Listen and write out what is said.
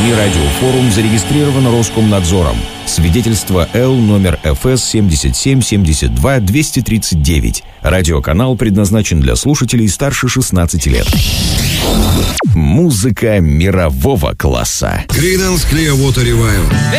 СМИ «Радиофорум» зарегистрирован Роскомнадзором. Свидетельство Л номер ФС 77-72-239. Радиоканал предназначен для слушателей старше 16 лет. Музыка мирового класса. Creedence Clearwater Revival.